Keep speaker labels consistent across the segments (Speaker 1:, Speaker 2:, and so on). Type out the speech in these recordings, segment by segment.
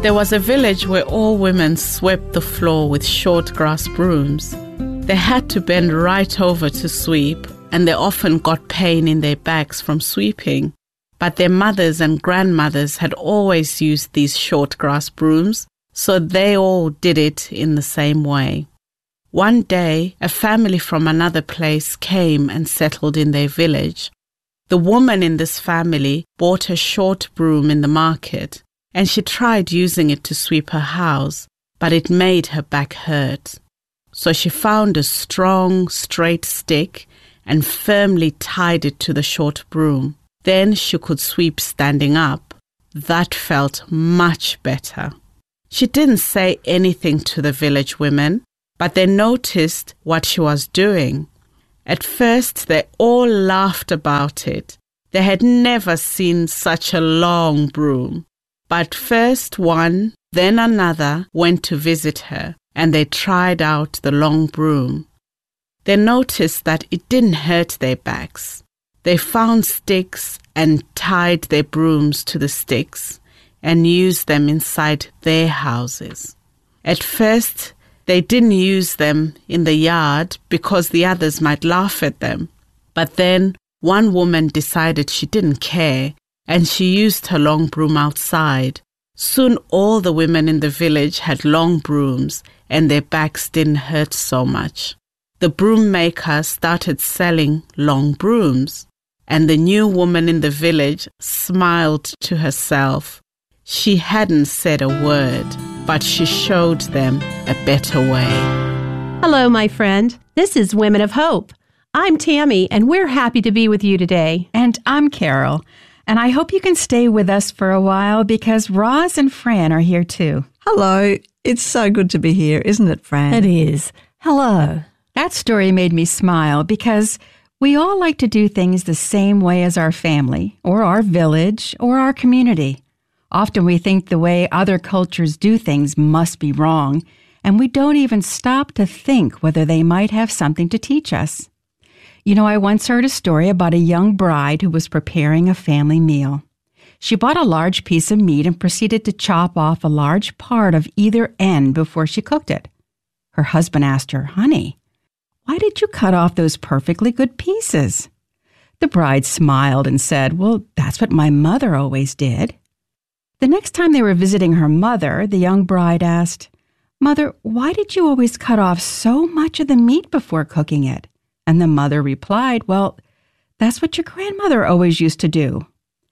Speaker 1: There was a village where all women swept the floor with short grass brooms. They had to bend right over to sweep, and they often got pain in their backs from sweeping. But their mothers and grandmothers had always used these short grass brooms, so they all did it in the same way. One day, a family from another place came and settled in their village. The woman in this family bought a short broom in the market, and she tried using it to sweep her house, but it made her back hurt. So she found a strong, straight stick and firmly tied it to the short broom. Then she could sweep standing up. That felt much better. She didn't say anything to the village women, but they noticed what she was doing. At first, they all laughed about it. They had never seen such a long broom. But first one, then another went to visit her, and they tried out the long broom. They noticed that it didn't hurt their backs. They found sticks and tied their brooms to the sticks and used them inside their houses. At first, they didn't use them in the yard because the others might laugh at them. But then one woman decided she didn't care, and she used her long broom outside. Soon all the women in the village had long brooms, and their backs didn't hurt so much. The broom maker started selling long brooms, and the new woman in the village smiled to herself. She hadn't said a word, but she showed them a better way.
Speaker 2: Hello, my friend. This is Women of Hope. I'm Tammy, and we're happy to be with you today.
Speaker 3: And I'm Carol. And I hope you can stay with us for a while because Roz and Fran are here too.
Speaker 4: Hello. It's so good to be here, isn't it, Fran?
Speaker 5: It is. Hello.
Speaker 3: That story made me smile because we all like to do things the same way as our family or our village or our community. Often we think the way other cultures do things must be wrong, and we don't even stop to think whether they might have something to teach us. You know, I once heard a story about a young bride who was preparing a family meal. She bought a large piece of meat and proceeded to chop off a large part of either end before she cooked it. Her husband asked her, "Honey, why did you cut off those perfectly good pieces?" The bride smiled and said, "Well, that's what my mother always did." The next time they were visiting her mother, the young bride asked, "Mother, why did you always cut off so much of the meat before cooking it?" And the mother replied, "Well, that's what your grandmother always used to do."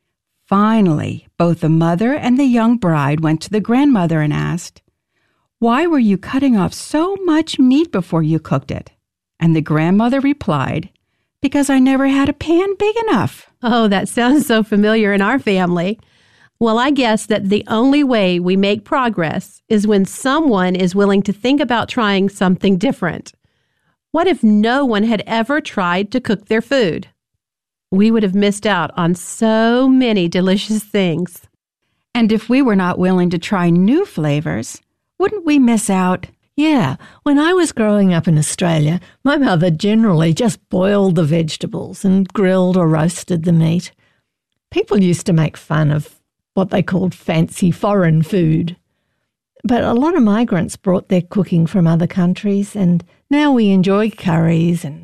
Speaker 3: Finally, both the mother and the young bride went to the grandmother and asked, "Why were you cutting off so much meat before you cooked it?" And the grandmother replied, "Because I never had a pan big enough."
Speaker 2: Oh, that sounds so familiar in our family. Well, I guess that the only way we make progress is when someone is willing to think about trying something different. What if no one had ever tried to cook their food? We would have missed out on so many delicious things.
Speaker 3: And if we were not willing to try new flavors, wouldn't we miss out?
Speaker 5: Yeah, when I was growing up in Australia, my mother generally just boiled the vegetables and grilled or roasted the meat. People used to make fun of what they called fancy foreign food. But a lot of migrants brought their cooking from other countries, and now we enjoy curries and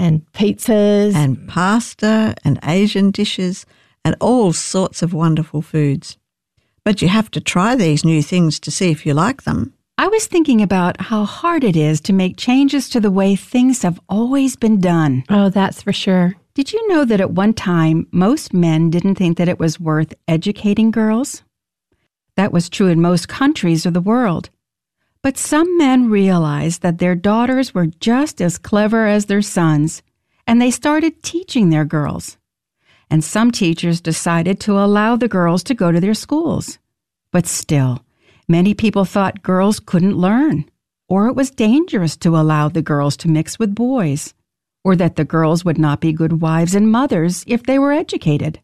Speaker 5: pizzas.
Speaker 4: And pasta and Asian dishes and all sorts of wonderful foods. But you have to try these new things to see if you like them.
Speaker 3: I was thinking about how hard it is to make changes to the way things have always been done.
Speaker 2: Oh, that's for sure.
Speaker 3: Did you know that at one time, most men didn't think that it was worth educating girls? That was true in most countries of the world. But some men realized that their daughters were just as clever as their sons, and they started teaching their girls. And some teachers decided to allow the girls to go to their schools. But still, many people thought girls couldn't learn, or it was dangerous to allow the girls to mix with boys, or that the girls would not be good wives and mothers if they were educated.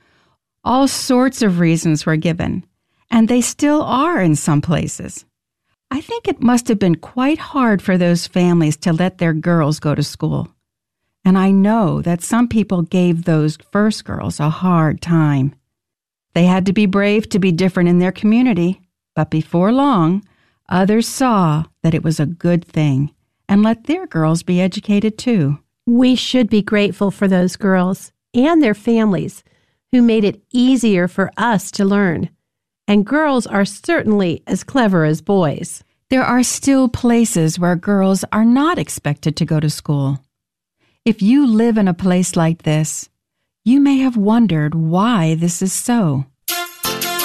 Speaker 3: All sorts of reasons were given, and they still are in some places. I think it must have been quite hard for those families to let their girls go to school. And I know that some people gave those first girls a hard time. They had to be brave to be different in their community. But before long, others saw that it was a good thing and let their girls be educated too.
Speaker 2: We should be grateful for those girls and their families who made it easier for us to learn. And girls are certainly as clever as boys.
Speaker 3: There are still places where girls are not expected to go to school. If you live in a place like this, you may have wondered why this is so.